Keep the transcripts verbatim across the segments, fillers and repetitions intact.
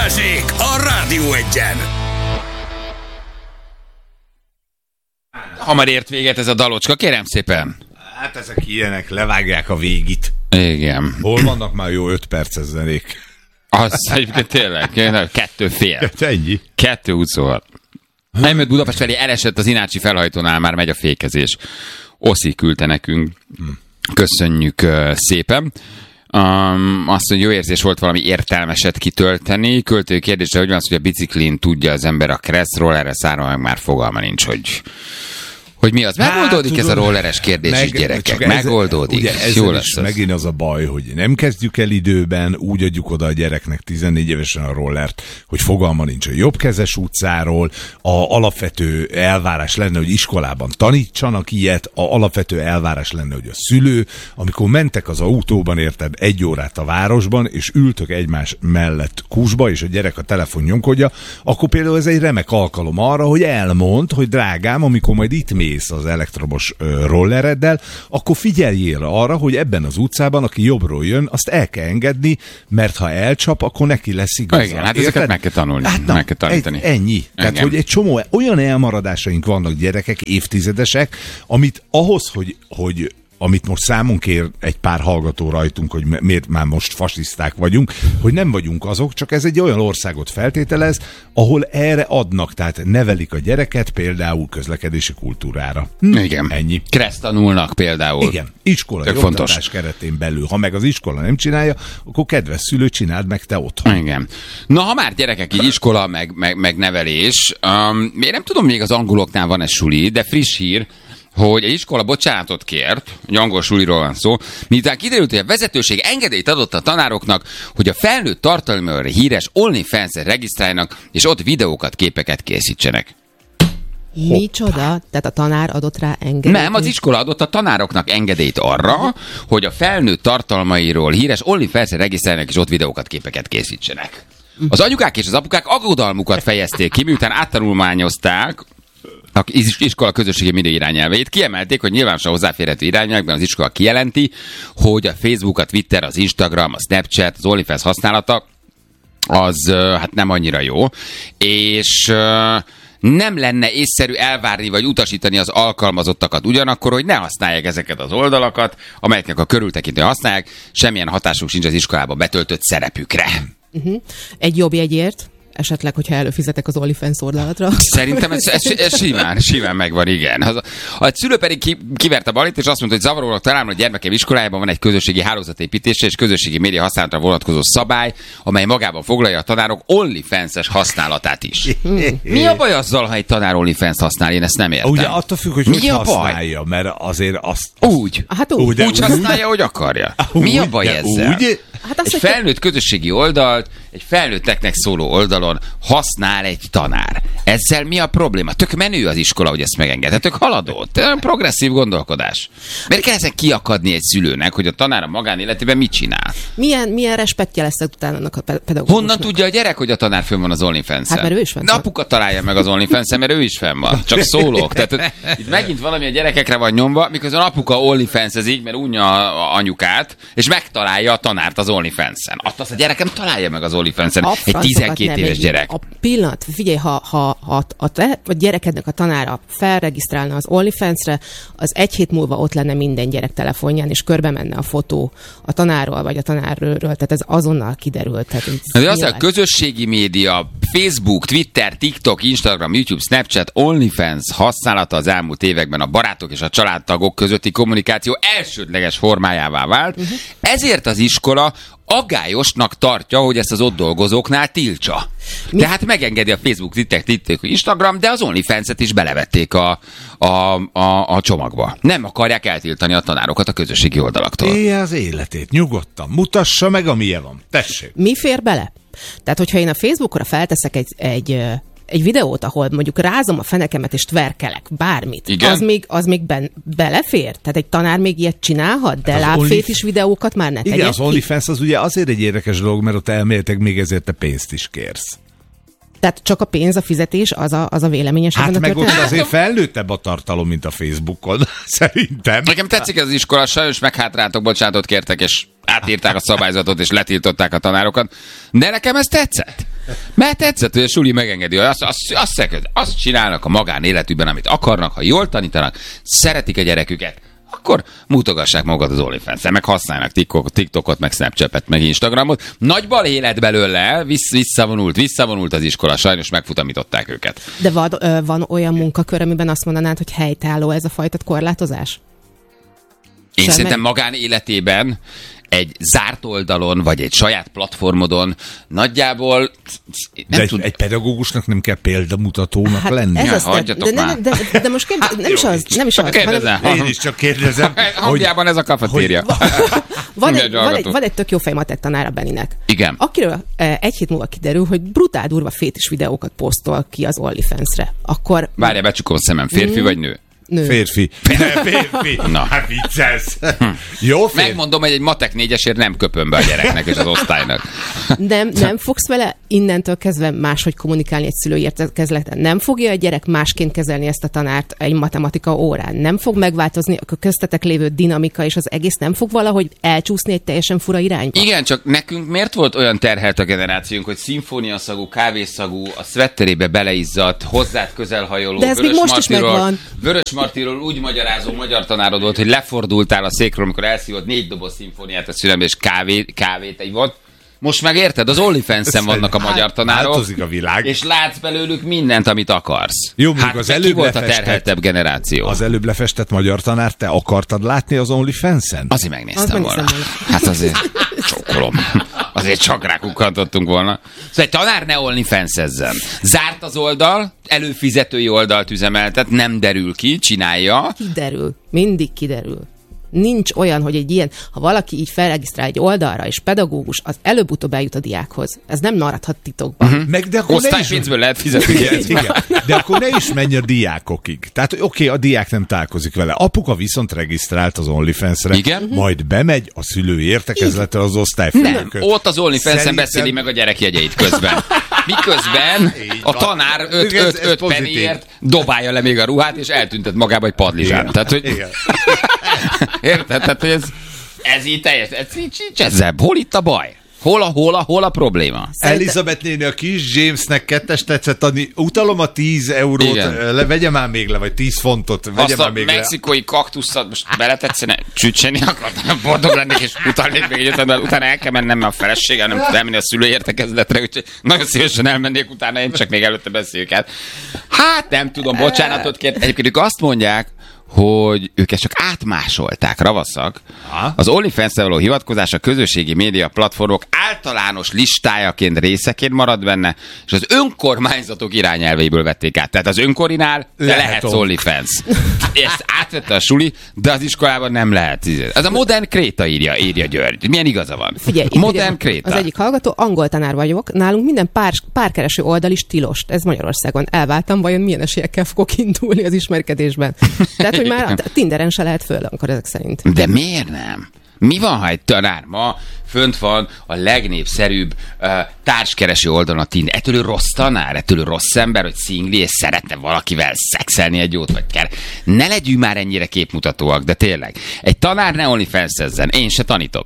Balázsék a Rádió Egyen. Hamar ért véget ez a dalocska, kérem szépen. Hát ezek ilyenek, levágják a végit. Igen. Hol vannak már jó öt perces zenék? Az egyébként tényleg, kettő fél. Ennyi. Kettő útszóval. Nem, Budapest felé elesett az Inácsi felhajtónál, már megy a fékezés. Oszi küldte nekünk. Köszönjük uh, szépen. Um, azt mondja, jó érzés volt valami értelmeset kitölteni. Költői kérdésre, hogy van az, hogy a biciklin tudja az ember a kresszról, erre szára már fogalma nincs, hogy... Hogy mi az? Megoldódik hát, ez tudom, a rolleres kérdés meg, is, gyerekek. Megoldódik. Ugye ezzel is megint az a baj, hogy nem kezdjük el időben, úgy adjuk oda a gyereknek tizennégy évesen a rollert, hogy fogalma nincs a jobbkezes utcáról, a alapvető elvárás lenne, hogy iskolában tanítsanak ilyet, a alapvető elvárás lenne, hogy a szülő, amikor mentek az autóban, érted, egy órát a városban, és ültök egymás mellett kusba, és a gyerek a telefon nyomkodja, akkor például ez egy remek alkalom arra, hogy elmond, hogy drágám, amikor majd itt mész az elektromos uh, rollereddel, akkor figyeljél arra, hogy ebben az utcában, aki jobbról jön, azt el kell engedni, mert ha elcsap, akkor neki lesz igaza. Igen, hát ezeket meg kell tanulni, hát na, meg kell tanítani. Egy, ennyi. Igen. Tehát, hogy egy csomó olyan elmaradásaink vannak, gyerekek, évtizedesek, amit ahhoz, hogy, hogy amit most számon kér egy pár hallgató rajtunk, hogy miért már most fasiszták vagyunk, hogy nem vagyunk azok, csak ez egy olyan országot feltételez, ahol erre adnak, tehát nevelik a gyereket például közlekedési kultúrára. Hm? Igen. Ennyi. Kressz tanulnak például. Igen. Iskolai oktatás keretén belül. Ha meg az iskola nem csinálja, akkor kedves szülő, csináld meg te otthon. Igen. Na, ha már gyerekek, így iskola, meg, meg, meg nevelés, um, én nem tudom, még az angoloknál van ez suli, de friss hír, hogy egy iskola bocsánatot kért, egy angol suliról van szó, miután kiderült, hogy a vezetőség engedélyt adott a tanároknak, hogy a felnőtt tartalommal híres OnlyFans-en regisztráljanak, és ott videókat, képeket készítsenek. Micsoda? Tehát a tanár adott rá engedélyt? Nem, az iskola adott a tanároknak engedélyt arra, hogy a felnőtt tartalmairól híres OnlyFans-en regisztráljanak, és ott videókat, képeket készítsenek. Az anyukák és az apukák aggodalmukat fejezték ki, miután áttanulmányozták a iskola közösségi média irányelveit, kiemelték, hogy nyilvánosan hozzáférhető irányelvekben az iskola kijelenti, hogy a Facebook, a Twitter, az Instagram, a Snapchat, az OnlyFans használata az hát nem annyira jó, és nem lenne észszerű elvárni vagy utasítani az alkalmazottakat ugyanakkor, hogy ne használják ezeket az oldalakat, amelyeknek a körültekintően használják, semmilyen hatásuk sincs az iskolában betöltött szerepükre. Uh-huh. Egy jobb jegyért? Esetleg, hogyha előfizetek az OnlyFans oldalatra. Szerintem ez, ez, ez simán, simán megvan, igen. Az, a szülő pedig ki, kiverte a balit, és azt mondta, hogy zavarólag talán a gyermekem iskolájában van egy közösségi hálózatépítése és közösségi média használatra vonatkozó szabály, amely magában foglalja a tanárok OnlyFans-es használatát is. Mi a baj azzal, ha egy tanár OnlyFans használ? Én ezt nem értem. Ugye attól függ, hogy Mi hogy a használja, baj? mert azért azt... azt... Úgy. Hát úgy. Úgy, úgy használja, hogy akarja. Úgy, Mi a baj ezzel? Úgy? Hát egy felnőtt közösségi oldalt, egy felnőtteknek szóló oldalon használ egy tanár. Ezzel mi a probléma? Tök menő az iskola, hogy ezt megengedhet. Tök haladó. Progresszív gondolkodás. Miért kell ezen kiakadni egy szülőnek, hogy a tanár a magánéletében mit csinál? Milyen, milyen respektje lesz utána annak a pedagógusnak? Honnan tudja a gyerek, hogy a tanár fönn van az OnlyFans-en? Hát mert ő is fenn van. Apuka találja meg az OnlyFans-en, mert ő is fenn van. Csak szólok. Tehát itt megint valami a gyerekekre van nyomva, miközben apuka OnlyFans-ezik, mert unja anyukát, és megtalálja a tanárt az OnlyFans-en. Azt, azt a gyerekem találja meg az OnlyFans-en. A egy tizenkét éves gyerek. A pillanat, figyelj, ha, ha, ha a, te, a gyerekednek a tanára felregisztrálna az OnlyFans-re, az egy hét múlva ott lenne minden gyerek telefonján, és körbe menne a fotó a tanárról, vagy a tanárról, tehát ez azonnal kiderült. Tehát de az a közösségi média, Facebook, Twitter, TikTok, Instagram, YouTube, Snapchat, OnlyFans használata az elmúlt években a barátok és a családtagok közötti kommunikáció elsődleges formájává vált, uh-huh. Ezért az iskola aggályosnak tartja, hogy ezt az ott dolgozóknál tiltsa. Mi? Tehát megengedi a Facebook, Twitter, TikTok, Instagram, de az OnlyFans-et is belevették a, a, a, a csomagba. Nem akarják eltiltani a tanárokat a közösségi oldalaktól. Élje az életét, nyugodtan, mutassa meg, amilyen van. Tessék. Mi fér bele? Tehát, hogyha én a Facebookra felteszek egy, egy, egy videót, ahol mondjuk rázom a fenekemet és tverkelek, bármit, igen? az még, az még ben, belefér? Tehát egy tanár még ilyet csinálhat, de hát lábfétis videókat már ne tegyek. Igen, az OnlyFans az ugye azért egy érdekes dolog, mert ott elméletek még ezért te pénzt is kérsz. Tehát csak a pénz, a fizetés, az a, az a véleményes. Hát meg ott azért felnőttebb a tartalom, mint a Facebookon, szerintem. Nekem tetszik ez az iskola, sajnos meghátrátok, bocsánatot kértek, és átírták a szabályzatot, és letiltották a tanárokat. De nekem ez tetszett. Mert tetszett, hogy a suli megengedi, hogy azt, azt, azt, azt csinálnak a magánéletükben, amit akarnak, ha jól tanítanak, szeretik a gyereküket, akkor mutogassák magad az OnlyFans-en, meg használnak TikTokot, meg Snapchatet, meg Instagramot. Nagy balhé lett belőle, vissz, visszavonult, visszavonult az iskola, sajnos megfutamították őket. De van, ö, van olyan munkakör, amiben azt mondanád, hogy helytálló ez a fajta korlátozás? Én Sem szerintem meg... magánéletében egy zárt oldalon, vagy egy saját platformodon nagyjából... Nem de egy, tud... egy pedagógusnak nem kell példamutatónak Hát lenni. ez Ja, az, de, hagyjatok de, már. de, de, de most kérdez, nem is az, nem is az. Kérdezem. Én is csak kérdezem, Hangjában ez a kafetéria. Van Mi egy, a van, egy, hallgató? van egy tök jó fejmatek tanára Beninek. Igen. Akiről eh, egy hét múlva kiderül, hogy brutál durva fétis videókat posztol ki az OnlyFans-re. Akkor... Várjál, becsukom a szemem. Férfi vagy nő? Nő. Férfi. Ne, férfi. Na. Hát viccelsz. Jó férfi. Megmondom, hogy egy matek négyesért nem köpöm be a gyereknek és az osztálynak. Nem, nem fogsz vele innentől kezdve máshogy kommunikálni egy szülői értekezleten. Nem fogja a gyerek másként kezelni ezt a tanárt egy matematika órán. Nem fog megváltozni a köztetek lévő dinamika, és az egész nem fog valahogy elcsúszni egy teljesen fura irányba. Igen, csak nekünk miért volt olyan terhelt a generációnk, hogy szimfóniaszagú, kávészagú, a szvetterébe beleizzadt, hozzád közelhajoló, De ez még most is megvan. Vörös Martiról úgy magyarázó magyar tanárod volt, hogy lefordultál a székről, amikor elszívott négy doboz szimfóniát a szülembe, és kávé, kávét egy volt. Most meg érted, az OnlyFans-en vannak a magyar tanárok. Változik a világ. És látsz belőlük mindent, amit akarsz. Jó, mondjuk hát az te előbb ki volt a lefestett- terheltebb generáció? Az előbb lefestett magyar tanár, te akartad látni az OnlyFans-en? Azért megnéztem Azt volna. megnézem volna. Hát azért csókolom. Azért csak rákukkantottunk volna. Szóval egy tanár ne OnlyFans-ezzen. Zárt az oldal, előfizetői oldalt üzemeltet, nem derül ki, csinálja. Kiderül. Mindig kiderül. Nincs olyan, hogy egy ilyen, ha valaki így felregisztrál egy oldalra, és pedagógus, az előbb-utóbb eljut a diákhoz. Ez nem maradhat titokban. Uh-huh. Meg, de akkor ne is... Osztálypénzből lehet fizetni. Igen, igen. De akkor ne is menj a diákokig. Tehát oké, okay, a diák nem találkozik vele. Apuka viszont regisztrált az OnlyFans-re. Igen? Majd bemegy a szülői értekezletre az Nem, osztályfőnököt. ott az OnlyFans-en Szerintem- beszéli meg a gyerek jegyeit közben. Miközben a tanár Ez- ez öt pozitív. penniért dobálja le még a ruhát, és eltüntet magába egy padlizsán. Igen. Tehát, hogy... Igen. Érted? Tehát, hogy ez, ez így teljes, ez így nincs ezzel. Hol itt a baj? Hol a, hol a, hol a probléma? Elizabeth néni a kis Jamesnek kettes tetszett adni. Utalom a tíz eurót, Igen. le, vegye már még le, vagy tíz fontot, vegye Azt már a még le. mexikói kaktuszat most beletetszene, csücseni akartam, boldog lennék, és utalnék még egyet, de utána el kell mennem, mert a felesége, nem tud elmenni a szülőértekezletre, úgyhogy nagyon szívesen elmennék utána, én csak még előtte beszéljük át. Hát nem tudom, bocsánatot kért. Egyébként ők azt mondják, hogy ők ezt csak átmásolták, ravaszak. Ha? Az OnlyFans-re való hivatkozás a közösségi média platformok általános listájaként, részeként marad benne, és az önkormányzatok irányelveiből vették át. Tehát az önkorinál te Lehet lehetsz ott. OnlyFans. Ezt átvette a suli, de az iskolában nem lehet. Ez a modern kréta írja, írja György. Milyen igaza van? Figyelj, itt modern ugye kréta. Az egyik hallgató, angol tanár vagyok, nálunk minden pár, párkereső oldal is tilos. Ez Magyarországon. Elváltam, vajon milyen esélyekkel fogok indulni az ismerkedésben. Tehát, hogy már a Tinderen se lehet föl, akkor ezek szerint. De miért nem? Mi van, ha egy tanár ma fönt van a legnépszerűbb uh, társkereső oldalon a Tinder? Ettől ő rossz tanár? Ettől ő rossz ember, hogy szingli, és szeretne valakivel szexelni egy jót, vagy kell. Ne legyünk már ennyire képmutatóak, de tényleg. Egy tanár ne OnlyFans-ezzen. Én se tanítok.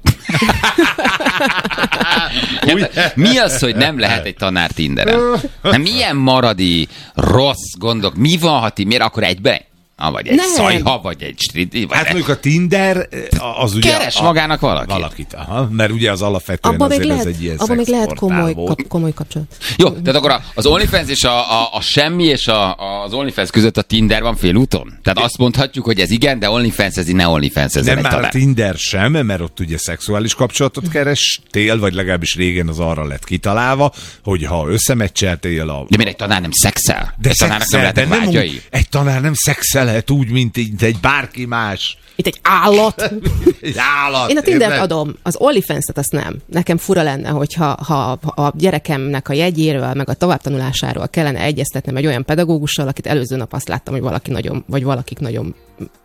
Hát, mi az, hogy nem lehet egy tanár Tinderen? Hát, milyen maradi, rossz gondok? Mi van, ha ti miért akkor egyben? Ah, vagy egy Nem. szajha, vagy egy stridi, vagy Hát egy... mondjuk a Tinder, az ugye... Keres a, magának valakit. Valakit, aha, mert ugye az alapvetően Abban még azért lehet, ez egy ilyen abban még lehet szexportál komoly, volt. kap, komoly kapcsolat. Jó, tehát akkor az OnlyFans és a, a, a semmi és a, a, az OnlyFans között a Tinder van félúton? Tehát azt mondhatjuk, hogy ez igen, de OnlyFans ez ne OnlyFans ez Nem egy már a talán. Tinder sem, mert ott ugye szexuális kapcsolatot kerestél, vagy legalábbis régen az arra lett kitalálva, hogy ha összemecseltél a... De miért egy tanár nem szexel? De egy tanárnak nem szexel, de lehetnek nem vágyai? úgy, egy tanár nem szexelhet úgy, mint egy, egy bárki más. Itt egy állat. Egy állat. Én a Tindert érted? adom, az OnlyFans-et azt nem. Nekem fura lenne, hogyha ha, ha a gyerekemnek a jegyéről, meg a továbbtanulásáról kellene egyeztetnem egy olyan pedagógussal, akit előző nap azt láttam, hogy valaki nagyon, vagy valakik nagyon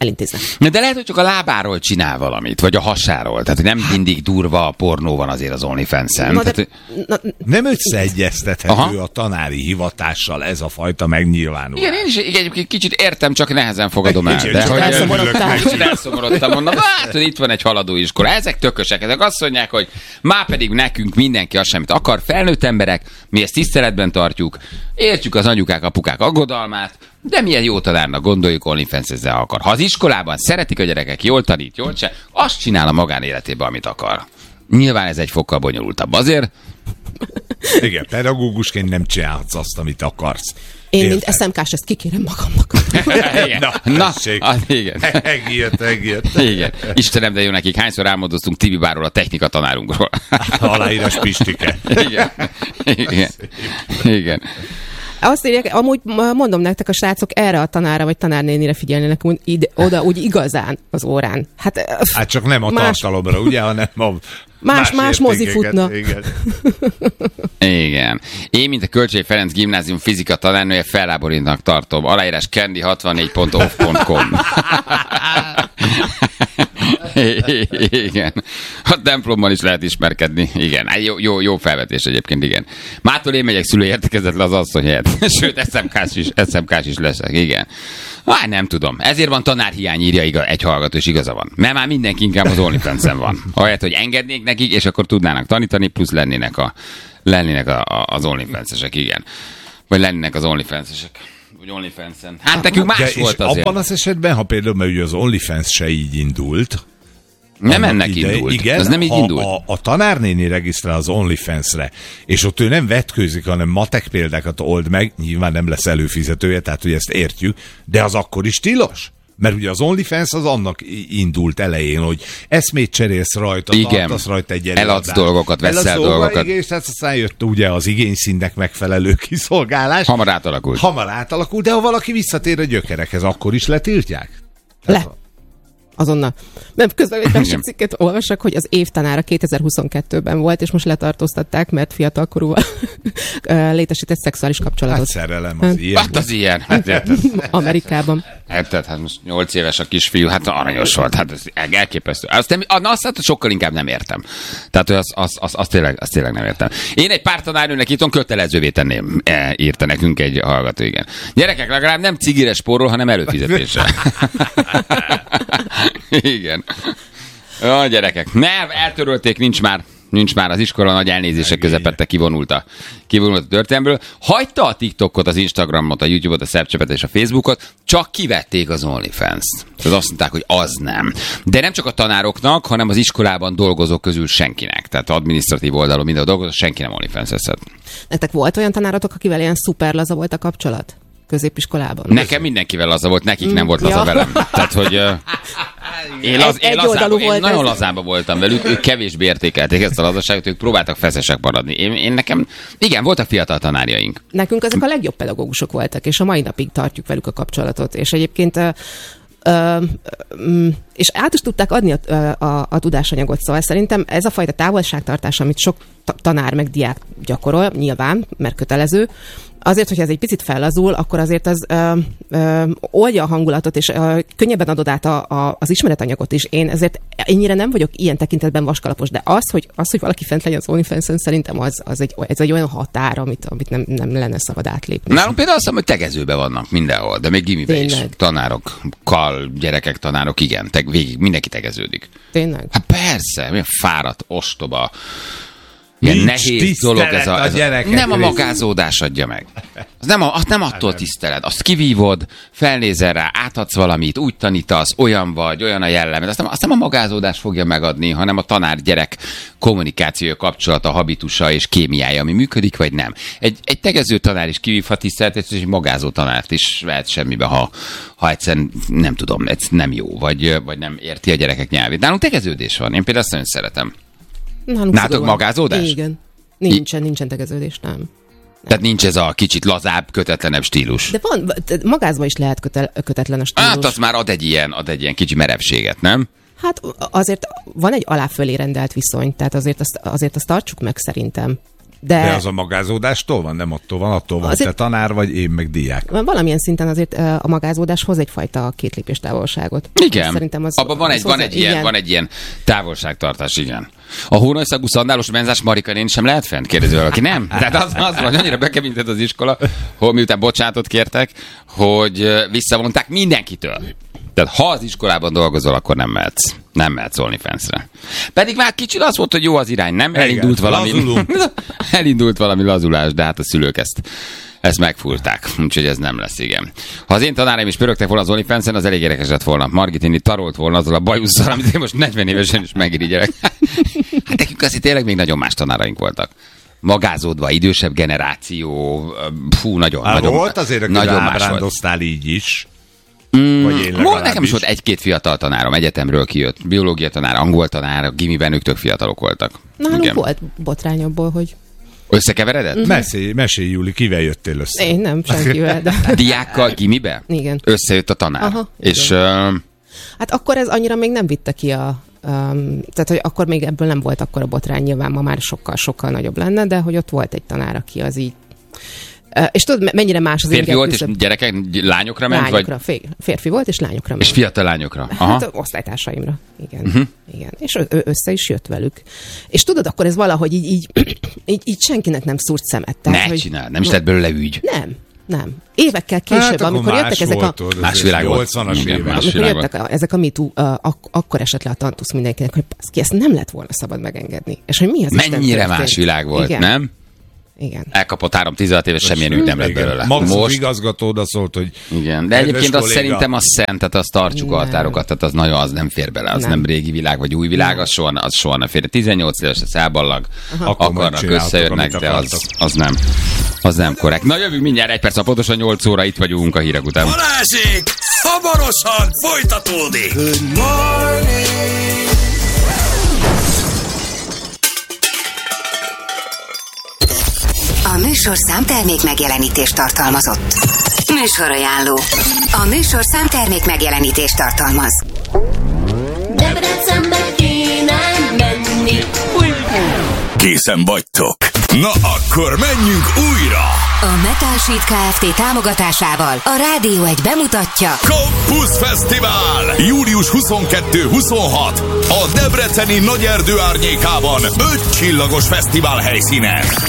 elintéznek. De lehet, hogy csak a lábáról csinál valamit, vagy a hasáról. Tehát nem mindig durva a pornó van azért az OnlyFans-en. Na, Tehát, de, na, Nem összeegyeztethető Aha. a tanári hivatással ez a fajta megnyilvánulás. igen, én is igen, egyébként kicsit értem, csak nehezen fogadom el. Kicsit De, csak hogy, elszomorodtál. kicsit elszomorodtam, mondom, hát, hogy itt van egy haladóiskola. Ezek tökösek, ezek azt mondják, hogy már pedig nekünk mindenki azt semmit akar, felnőtt emberek, mi ezt tiszteletben tartjuk, értjük az anyukák, apukák aggodalmát, de milyen jó tanárnak gondoljuk, OnlyFans ezzel akar. Ha az iskolában szeretik a gyerekek, jól tanít, jól se, azt csinál a magánéletében, amit akar. Nyilván ez egy fokkal bonyolultabb. Azért Igen, pedagógusként nem csinálhatsz azt, amit akarsz. én, mint Érted? es em ká-s, ezt kikérem magamnak. igen. Na, Na, tessék. az, igen. Megírt, megírt. Igen. Istenem, de jó nekik. Hányszor álmodoztunk Tibi bárról, a technika tanárunkról. Aláírás Pistike. Igen. Igen. Igen. Azt írják, amúgy mondom nektek, a srácok erre a tanára vagy tanárnénire figyelnének úgy, ide, oda úgy igazán az órán. Hát, Hát csak nem a más, tartalomra, ugye, hanem a Más- más mozi értékeket. futna. Igen. Igen. Én, mint a Kölcsei Ferenc Gimnázium fizika tanárnője, felháborítnak tartom. Aláírás candy hatvannégy pont off pont com. Igen. A templomban is lehet ismerkedni. Igen. Hát jó, jó, jó felvetés egyébként, igen. Mától én megyek szülői értekezetlen az asszony helyett. Sőt, es em ká-s is, es em ká-s is leszek, igen. Hát nem tudom. Ezért van tanárhiány, írja igaz, egy hallgató, és igaza van. Mert már mindenki inkább az OnlyFans-en van. Ahelyett, hogy engednék nekik, és akkor tudnának tanítani, plusz lennének, a, lennének a, a, az OnlyFans-esek, igen. Vagy lennének az OnlyFans-esek. Vagy OnlyFans-en. Hát nekünk más De és volt azért. abban az esetben, ha például, mert ugye az OnlyFans se így indult, Nem annak ennek ideje- indult. Igen, Ez nem így ha indult. A, a tanárnéni regisztrál az OnlyFans-re, és ott ő nem vetkőzik, hanem matek példákat old meg, nyilván nem lesz előfizetője, tehát hogy ezt értjük, de az akkor is tilos? Mert ugye az OnlyFans az annak indult elején, hogy eszmét cserélsz rajta, Igen. tartasz rajta egy előadást. Eladsz dolgokat, veszel Eladsz dolgokat. Igen, és tehát aztán jött ugye az igényszínnek megfelelő kiszolgálás. Hamar átalakult. Hamar átalakult, de ha valaki visszatér a gyökerekhez, akkor is letiltják? Le. Azonnal. Nem, közben egy másik Igen. cikket olvasok, hogy az évtanára kétezer-huszonkettőben volt, és most letartóztatták, mert fiatalkorúval létesített szexuális Hát kapcsolatot szerelem az ilyen. Hát az ilyen. Hát, érted? Amerikában. Érted? Hát most nyolc éves a kisfiú, hát aranyos volt, hát ez elképesztő. Azt, nem, azt hát sokkal inkább nem értem. Tehát hogy azt az, az, az, tényleg, azt tényleg nem értem. Én egy pár tanárnőnek itthon kötelezővé tenném, e, írta nekünk egy hallgató, igen. Gyerekek, legalább nem cigire spórol, hanem előfizetésre. Igen. Jó, gyerekek. Nem, eltörölték, nincs már. Nincs már, az iskola nagy elnézése közepette kivonult a, kivonult a történelmből. Hagyta a TikTokot, az Instagramot, a YouTube-ot, a Snapchatet és a Facebookot, csak kivették az OnlyFans-t. Tehát azt mondták, hogy az nem. De nem csak a tanároknak, hanem az iskolában dolgozók közül senkinek. Tehát adminisztratív oldalon minden dolgozó, senki nem OnlyFans-eszed. Nektek volt olyan tanáratok, akivel ilyen szuper laza volt a kapcsolat? Középiskolában? Nekem mindenkivel laza volt, nekik nem volt laza Ja. velem. Tehát, hogy... Uh, én, laz, Egy- én, egyoldalú lazába, én volt nagyon ez. lazába voltam velük, ők kevésbé értékelték ezt a lazaságot, ők próbáltak feszesek maradni. Én, én nekem, igen, voltak fiatal tanárjaink. Nekünk ezek a legjobb pedagógusok voltak, és a mai napig tartjuk velük a kapcsolatot. És egyébként ö, ö, ö, és át is tudták adni a, a, a tudásanyagot. Szóval szerintem ez a fajta távolságtartás, amit sok ta- tanár meg diák gyakorol, nyilván, mert kötelező, azért, hogyha ez egy picit fellazul, akkor azért az ö, ö, oldja a hangulatot, és ö, könnyebben adod át a, a, az ismeretanyagot is. Én ezért ennyire nem vagyok ilyen tekintetben vaskalapos, de az, hogy, az, hogy valaki fent legyen az OnlyFans-en, szerintem az, az egy, ez egy olyan határ, amit, amit nem, nem lenne szabad átlépni. Nálunk például azt hiszem, hogy tegezőben vannak mindenhol, de még gimiben is. Tényleg? Tanárokkal, gyerekek, tanárok, igen, te, végig mindenki tegeződik. Tényleg? Hát persze, milyen fáradt, ostoba, ilyen Nincs nehéz dolog ez a, tisztelet a ez a gyerekek nem a részéről. magázódás adja meg. Az nem, a, az nem attól tiszteled. Azt kivívod, felnézel rá, átadsz valamit, úgy tanítasz, olyan vagy, olyan a jellemed. Azt nem, azt nem a magázódás fogja megadni, hanem a tanár-gyerek kommunikációja, kapcsolata, habitusa és kémiája, ami működik, vagy nem. Egy, egy tegező tanár is kivívhat tiszteletet, és egy magázó tanárt is vehet semmibe, ha, ha egyszerűen nem tudom, ez nem jó, vagy, vagy nem érti a gyerekek nyelvét. Nálunk tegeződés van. Én például azt nagyon szeretem. Nálunk Nálatok szigorúan. magázódás? Igen. Nincsen, nincsen tegeződés, nem. Tehát nincs ez a kicsit lazább, kötetlenebb stílus. De van, de magázban is lehet kötel, kötetlen a stílus. Hát az már ad egy ilyen, ad egy ilyen kicsi merevséget, nem? Hát azért van egy alá-fölé rendelt viszony, tehát azért azt, azért azt tartsuk meg szerintem. De, De az a magázódástól van, nem attól van, attól van, azért, te tanár vagy, én meg diák. Valamilyen szinten azért a magázódás hoz egyfajta két lépés távolságot. Igen, szerintem az, abban van, az egy, van, egy ilyen, van egy ilyen távolságtartás, igen. A hónajszagú szandálos benzás Marika néni sem lehet fent? Kérdezi valaki. Nem? Tehát az, az van, annyira bekemintett az iskola, hogy miután bocsánatot kértek, hogy visszavonták mindenkitől. Tehát ha az iskolában dolgozol, akkor nem mehetsz. Nem mehetsz OnlyFans-re. Pedig már kicsit az volt, hogy jó az irány, nem? Elindult igen, valami, elindult valami lazulás, de hát a szülők ezt, ezt megfúrták. Úgyhogy ez nem lesz, igen. Ha az én tanáraim is pörögtek volna az OnlyFans-en, az elég érdekes lett volna. Margit inni tarolt volna azzal a bajusszal, amit én most negyven évesen is megirigyelek. Hát nekünk azért tényleg még nagyon más tanáraink voltak. Magázódva, idősebb generáció, fú, nagyon, Á, nagyon, volt azért, aki nagyon más ábrándoztál így is. Mm, Vagy én volt, nekem is volt egy-két fiatal tanárom, egyetemről kijött. Biológia tanár, angol tanár, gimiben ők tök fiatalok voltak. Nálunk volt botrány abból, hogy... Összekeveredett? Mm-hmm. Mesélj, mesélj, Júli, kivel jöttél össze? Én nem, senkivel, de... Diákkal gimibe? Igen. Összejött a tanár. Aha, és... Uh... Hát akkor ez annyira még nem vitte ki a... Um, tehát, hogy akkor még ebből nem volt akkor a botrány, nyilván ma már sokkal-sokkal nagyobb lenne, de hogy ott volt egy tanár, aki az így... Uh, és tudod, mennyire más az férfi volt, küzdöbb... és gyerekek, lányokra ment? Lányokra, vagy? Férfi volt, és lányokra ment. És fiatal lányokra? Aha. Hát osztálytársaimra, igen. Uh-huh. igen. És ő össze is jött velük. És tudod, akkor ez valahogy így, így, így, így senkinek nem szúrt szemet. Tehát, ne hogy... csináld, nem is lett belőle ügy. Nem, nem. Évekkel később, hát, amikor jöttek ezek a... Más világ volt. nyolcvanas évek. Amikor jöttek a, ezek a MeToo, uh, ak- akkor esett le a tantusz mindenkinek, hogy baszki, ezt nem lett volna szabad megengedni. És hogy mi az mennyire más világ volt, igen. Nem? Igen. Elkapott három tizenhat éves, semmilyen ügy nem lett belőle. Max most... az igazgató oda szólt, hogy... Igen, de egyébként azt szerintem az szent, tehát azt tartsuk nem. Altárokat, tehát az nagyon, az nem fér bele, az nem, nem régi világ, vagy új világ, az soha, az soha nem fér. tizennyolc éves, az elballag, akarnak, összejönnek, de az, az nem. Az nem korrekt. Na jövünk mindjárt egy perc, a pontosan nyolc óra, itt vagyunk a hírek után. Balázsék! Hamarosan folytatódik! Good morning! A műsorszám termék megjelenítést tartalmazott. Műsorajánló. A műsorszám termék megjelenítést tartalmaz. Debrecenbe kéne menni. Készen vagytok? Na akkor menjünk újra! A Metal Sheet Kft. Támogatásával a Rádió egy bemutatja Campus Fesztivál! július huszonkettő-huszonhat a debreceni Nagyerdő árnyékában öt csillagos fesztivál helyszínen.